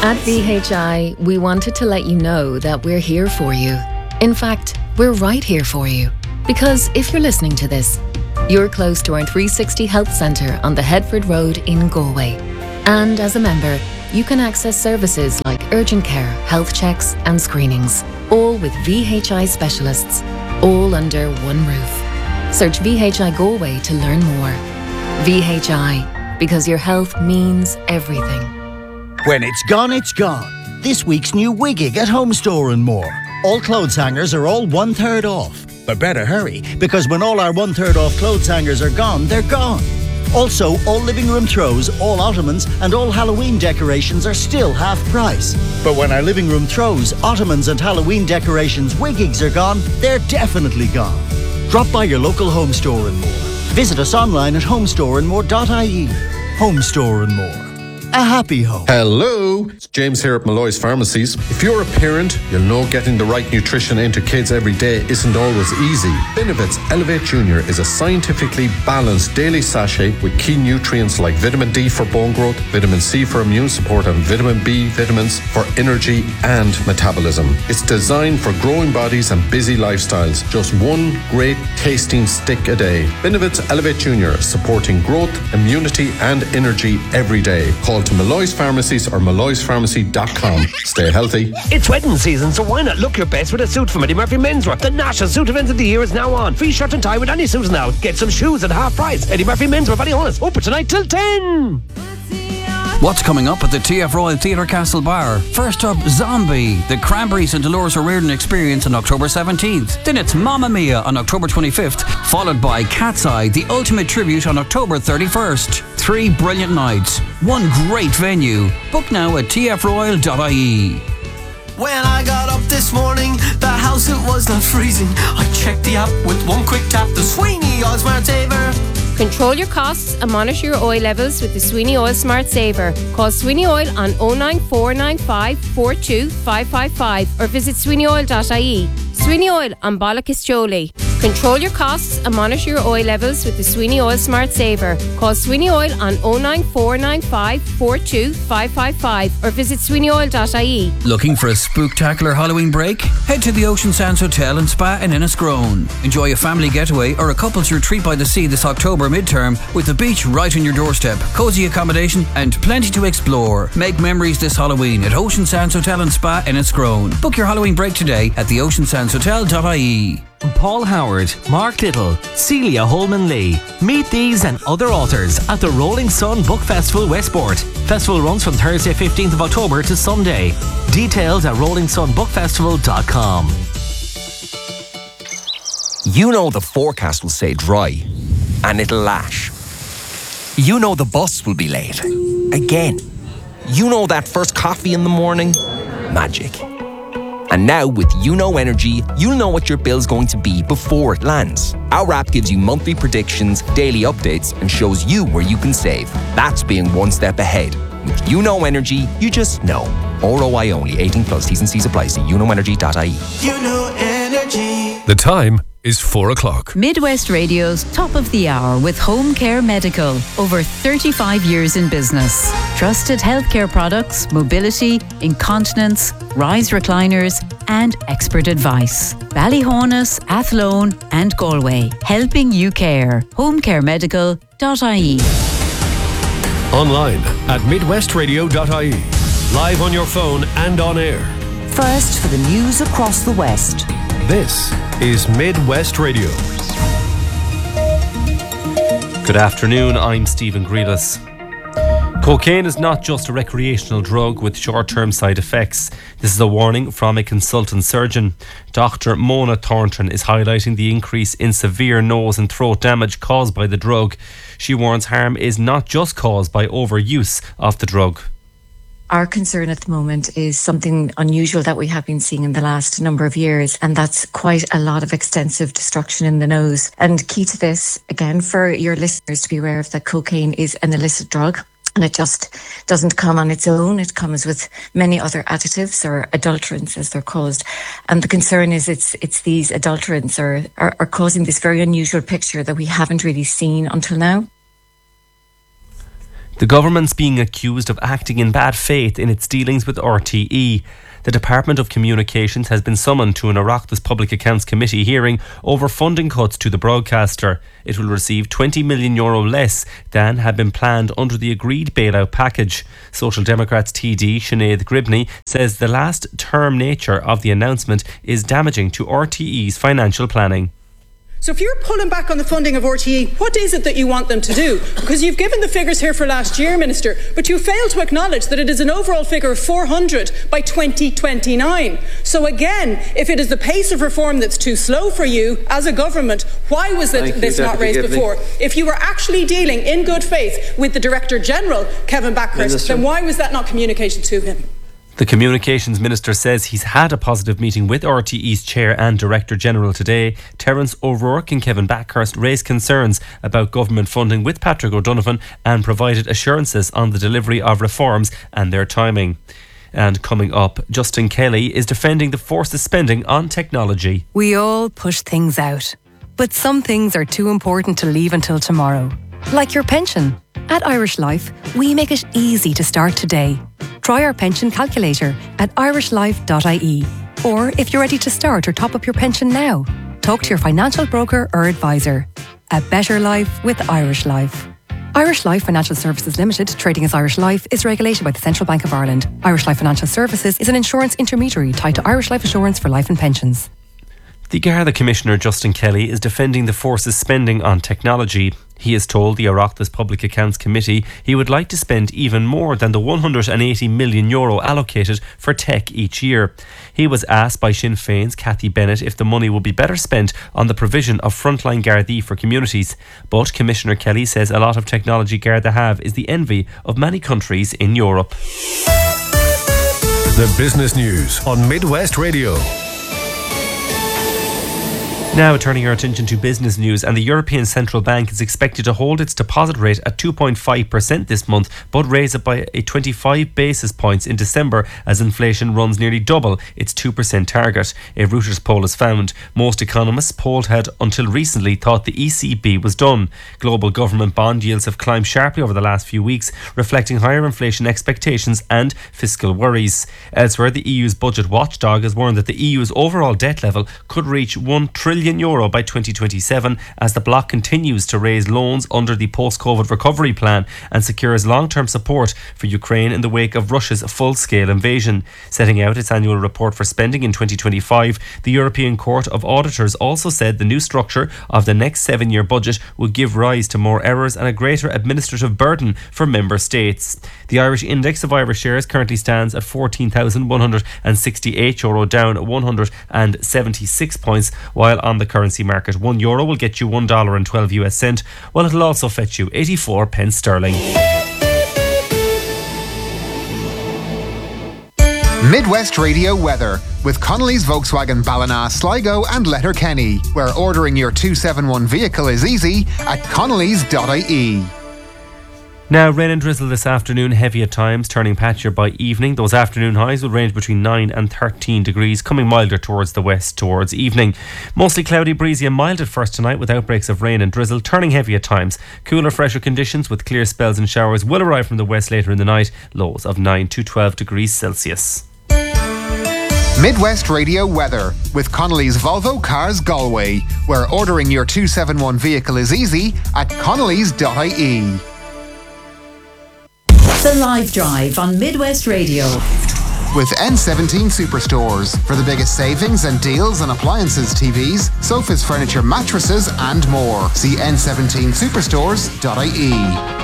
At VHI, we wanted to let you know that we're here for you. In fact, we're right here for you. Because if you're listening to this, you're close to our 360 Health Centre on the Headford Road in Galway. And as a member, you can access services like urgent care, health checks and screenings, all with VHI specialists, all under one roof. Search VHI Galway to learn more. VHI, because your health means everything. When it's gone, it's gone. This week's new Wiggig at Home Store and More. All clothes hangers are all 1/3 off. But better hurry, because when all our 1/3 off clothes hangers are gone, they're gone. Also, all living room throws, all ottomans and all Halloween decorations are still half price. But when our living room throws, ottomans and Halloween decorations Wiggigs are gone, they're definitely gone. Drop by your local Home Store and More. Visit us online at homestoreandmore.ie. Home Store and More. A happy home. Hello, it's James here at Malloy's Pharmacies. If you're a parent, you'll know getting the right nutrition into kids every day isn't always easy. Benevit's Elevate Junior is a scientifically balanced daily sachet with key nutrients like vitamin D for bone growth, vitamin C for immune support and vitamin B vitamins for energy and metabolism. It's designed for growing bodies and busy lifestyles. Just one great tasting stick a day. Benevit's Elevate Junior, supporting growth, immunity and energy every day. Call to Malloy's Pharmacies or malloyspharmacy.com. Stay healthy. It's wedding season, so why not look your best with a suit from Eddie Murphy Menswear? The national suit event of the year is now on. Free shirt and tie with any suit now. Get some shoes at half price. Eddie Murphy Menswear, Ballyhonus. Open tonight till 10. What's coming up at the TF Royal Theatre Castle Bar? First up, Zombie, the Cranberries and Dolores O'Riordan Experience on October 17th. Then it's Mamma Mia on October 25th, followed by Cat's Eye, the ultimate tribute on October 31st. 3 brilliant nights, one great venue. Book now at tfroyal.ie. When I got up this morning, the house it was not freezing. I checked the app with one quick tap, the Sweeney Oil Smart Saver. Control your costs and monitor your oil levels with the Sweeney Oil Smart Saver. Call Sweeney Oil on 09495 42 555 or visit sweeneyoil.ie. Sweeney Oil on Bollocastole. Control your costs and monitor your oil levels with the Sweeney Oil Smart Saver. Call Sweeney Oil on 09495 42 555 or visit sweeneyoil.ie. Looking for a spooktacular Halloween break? Head to the Ocean Sands Hotel and Spa in Enniscrone. Enjoy a family getaway or a couple's retreat by the sea this October midterm with the beach right on your doorstep, cosy accommodation and plenty to explore. Make memories this Halloween at Ocean Sands Hotel and Spa in Enniscrone. Book your Halloween break today at theoceansandshotel.ie. Paul Howard, Mark Little, Celia Holman-Lee. Meet these and other authors at the Rolling Sun Book Festival Westport. Festival runs from Thursday 15th of October to Sunday. Details at rollingsunbookfestival.com. You know the forecast will say dry and it'll lash. You know the bus will be late. Again. You know that first coffee in the morning? Magic. And now with YouKnow Energy, you'll know what your bill's going to be before it lands. Our app gives you monthly predictions, daily updates, and shows you where you can save. That's being one step ahead. With YouKnow Energy, you just know. ROI only. 18 plus. T's and C's apply. See youknowenergy.ie. YouKnow Energy. The time is 4 o'clock. Midwest Radio's Top of the Hour with Home Care Medical. Over 35 years in business. Trusted healthcare products, mobility, incontinence, rise recliners and expert advice. Ballyhonus, Athlone and Galway. Helping you care. homecaremedical.ie. Online at midwestradio.ie. Live on your phone and on air. First for the news across the West. This is Midwest Radio. Good afternoon, I'm Stephen Grealis. Cocaine is not just a recreational drug with short-term side effects. This is a warning from a consultant surgeon. Dr. Mona Thornton is highlighting the increase in severe nose and throat damage caused by the drug. She warns harm is not just caused by overuse of the drug. Our concern at the moment is something unusual that we have been seeing in the last number of years, and that's quite a lot of extensive destruction in the nose. And key to this, again, for your listeners to be aware of, that cocaine is an illicit drug. And it just doesn't come on its own. It comes with many other additives or adulterants, as they're called. And the concern is it's these adulterants are causing this very unusual picture that we haven't really seen until now. The government's being accused of acting in bad faith in its dealings with RTE. The Department of Communications has been summoned to an Oireachtas Public Accounts Committee hearing over funding cuts to the broadcaster. It will receive €20 million less than had been planned under the agreed bailout package. Social Democrats TD Sinead Gribney says the last term nature of the announcement is damaging to RTE's financial planning. So if you're pulling back on the funding of RTE, what is it that you want them to do? Because you've given the figures here for last year, Minister, but you fail to acknowledge that it is an overall figure of 400 by 2029. So again, if it is the pace of reform that's too slow for you as a government, why was this not raised before? If you were actually dealing in good faith with the Director General, Kevin Backhurst, then why was that not communicated to him? The Communications Minister says he's had a positive meeting with RTE's Chair and Director General today. Terence O'Rourke and Kevin Backhurst raised concerns about government funding with Patrick O'Donovan and provided assurances on the delivery of reforms and their timing. And coming up, Justin Kelly is defending the forces spending on technology. We all push things out, but some things are too important to leave until tomorrow. Like your pension. At Irish Life, we make it easy to start today. Try our pension calculator at irishlife.ie. Or if you're ready to start or top up your pension now, talk to your financial broker or advisor. A better life with Irish Life. Irish Life Financial Services Limited, trading as Irish Life, is regulated by the Central Bank of Ireland. Irish Life Financial Services is an insurance intermediary tied to Irish Life Assurance for life and pensions. The Garda Commissioner Justin Kelly is defending the forces spending on technology. He has told the Oireachtas Public Accounts Committee he would like to spend even more than the €180 million allocated for tech each year. He was asked by Sinn Féin's Cathy Bennett if the money would be better spent on the provision of frontline Gardaí for communities. But Commissioner Kelly says a lot of technology Garda have is the envy of many countries in Europe. The business news on Midwest Radio. Now turning our attention to business news, and the European Central Bank is expected to hold its deposit rate at 2.5% this month, but raise it by 25 basis points in December as inflation runs nearly double its 2% target. A Reuters poll has found most economists polled had until recently thought the ECB was done. Global government bond yields have climbed sharply over the last few weeks, reflecting higher inflation expectations and fiscal worries. Elsewhere, the EU's budget watchdog has warned that the EU's overall debt level could reach €1 trillion by 2027 as the bloc continues to raise loans under the post-COVID recovery plan and secures long-term support for Ukraine in the wake of Russia's full-scale invasion. Setting out its annual report for spending in 2025, the European Court of Auditors also said the new structure of the next 7-year budget would give rise to more errors and a greater administrative burden for member states. The Irish index of Irish shares currently stands at €14,168, down 176 points, while on the currency market, €1 will get you $1.12, while it'll also fetch you 84 pence sterling. Midwest Radio weather with Connolly's Volkswagen Ballina, Sligo and Letterkenny, where ordering your 271 vehicle is easy at connolly's.ie. Now, rain and drizzle this afternoon, heavy at times, turning patchier by evening. Those afternoon highs will range between 9 and 13 degrees, coming milder towards the west towards evening. Mostly cloudy, breezy and mild at first tonight with outbreaks of rain and drizzle, turning heavy at times. Cooler, fresher conditions with clear spells and showers will arrive from the west later in the night, lows of 9 to 12 degrees Celsius. Midwest Radio weather with Connolly's Volvo Cars Galway, where ordering your 271 vehicle is easy at connolly's.ie. The Live Drive on Midwest Radio. With N17 Superstores for the biggest savings and deals on appliances, TVs, sofas, furniture, mattresses and more. See n17superstores.ie.